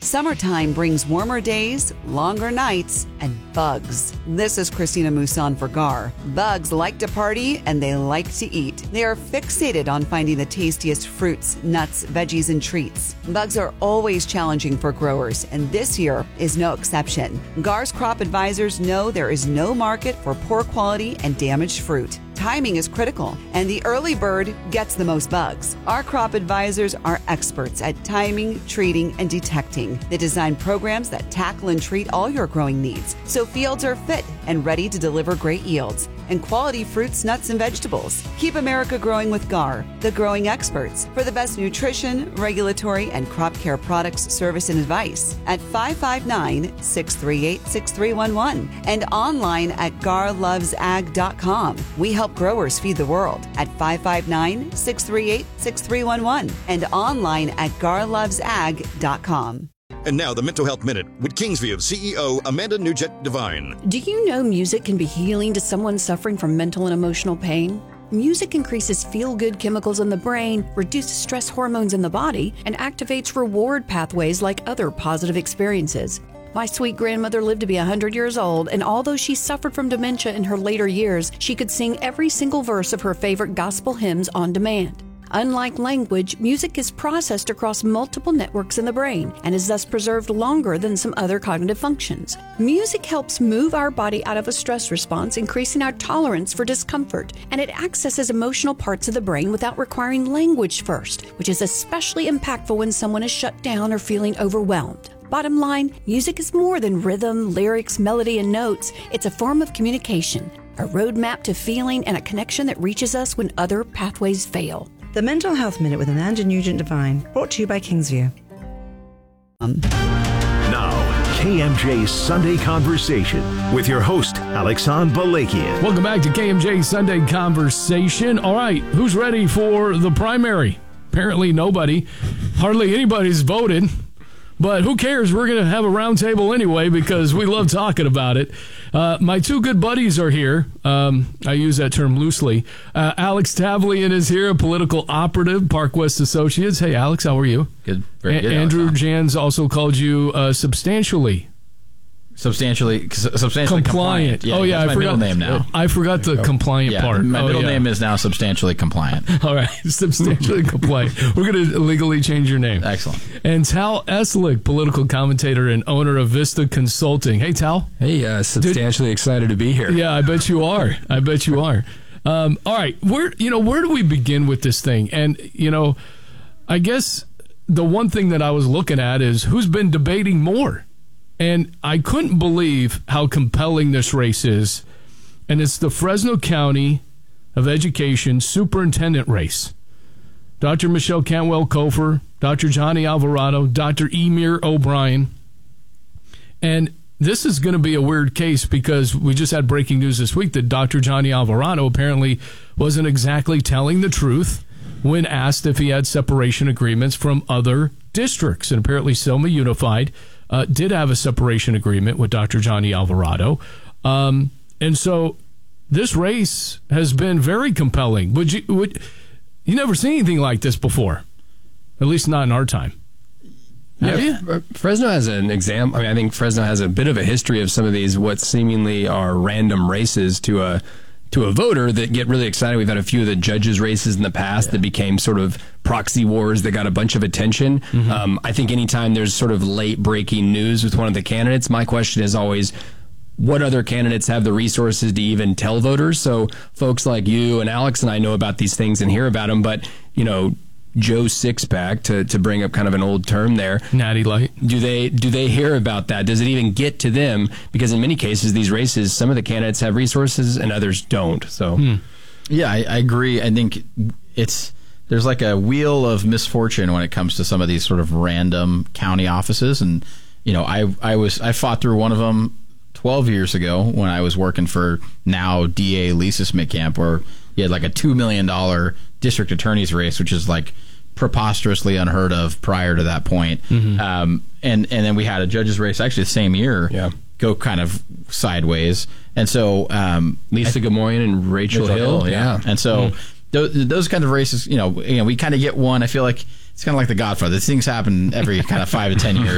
Summertime brings warmer days, longer nights, and bugs. This is Christina Mousson for GAR. Bugs like to party and they like to eat. They are fixated on finding the tastiest fruits, nuts, veggies, and treats. Bugs are always challenging for growers, and this year is no exception. GAR's crop advisors know there is no market for poor quality and damaged fruit. Timing is critical, and the early bird gets the most bugs. Our crop advisors are experts at timing, treating, and detecting. They design programs that tackle and treat all your growing needs, so fields are fit and ready to deliver great yields and quality fruits, nuts, and vegetables. Keep America growing with GAR, the growing experts, for the best nutrition, regulatory, and crop care products, service, and advice at 559-638-6311 and online at garlovesag.com. We help growers feed the world at 559-638-6311 and online at garlovesag.com. And now the Mental Health Minute with Kingsview CEO Amanda Nugent Devine. Do you know music can be healing to someone suffering from mental and emotional pain? Music increases feel-good chemicals in the brain, reduces stress hormones in the body, and activates reward pathways like other positive experiences. My sweet grandmother lived to be 100 years old, and although she suffered from dementia in her later years, she could sing every single verse of her favorite gospel hymns on demand. Unlike language, music is processed across multiple networks in the brain and is thus preserved longer than some other cognitive functions. Music helps move our body out of a stress response, increasing our tolerance for discomfort, and it accesses emotional parts of the brain without requiring language first, which is especially impactful when someone is shut down or feeling overwhelmed. Bottom line, music is more than rhythm, lyrics, melody, and notes. It's a form of communication, a roadmap to feeling, and a connection that reaches us when other pathways fail. The Mental Health Minute with Amanda Nugent Devine, brought to you by Kingsview. Now, KMJ's Sunday Conversation with your host, Alexan Balakian. Welcome back to KMJ's Sunday Conversation. All right, who's ready for the primary? Apparently nobody. Hardly anybody's voted. But who cares? We're going to have a round table anyway because we love talking about it. My two good buddies are here. I use that term loosely. Alex Tavlian is here, a political operative, Park West Associates. Hey, Alex, how are you? Good. Very good. Andrew Jans also called you substantially compliant. Yeah, oh yeah, that's my middle name now. I forgot the compliant part. My middle name is now substantially compliant. All right, substantially compliant. We're going to legally change your name. Excellent. And Tal Eslick, political commentator and owner of Vista Consulting. Hey, Tal. Hey, substantially excited to be here. Yeah, I bet you are. All right, where do we begin with this thing? And I guess the one thing that I was looking at is who's been debating more. And I couldn't believe how compelling this race is. And it's the Fresno County of Education superintendent race. Dr. Michelle Cantwell-Cofer, Dr. Johnny Alvarado, Dr. Emir O'Brien. And this is going to be a weird case because we just had breaking news this week that Dr. Johnny Alvarado apparently wasn't exactly telling the truth when asked if he had separation agreements from other districts. And apparently Selma Unified did have a separation agreement with Dr. Johnny Alvarado. And so this race has been very compelling. You never seen anything like this before, at least not in our time. Yeah, Fresno has an example. I think Fresno has a bit of a history of some of these what seemingly are random races to a voter that get really excited. We've had a few of the judges' races in the past that became sort of proxy wars that got a bunch of attention. Mm-hmm. I think anytime there's sort of late breaking news with one of the candidates, my question is always, what other candidates have the resources to even tell voters? So folks like you and Alex and I know about these things and hear about them, but, Joe Sixpack, to bring up kind of an old term there. Natty Light. Do they hear about that? Does it even get to them? Because in many cases, these races, some of the candidates have resources and others don't. So, Yeah, I agree. I think there's like a wheel of misfortune when it comes to some of these sort of random county offices. And, I fought through one of them 12 years ago when I was working for now DA Lisa Smitkamp, where he had like a $2 million district attorney's race, which is like preposterously unheard of prior to that point. Mm-hmm. And then we had a judge's race actually the same year go kind of sideways. And so Lisa Gamoyan and Rachel Hill. Yeah. And so those kinds of races, we kind of get one. I feel like it's kind of like The Godfather. These things happen every kind of 5 to 10 years.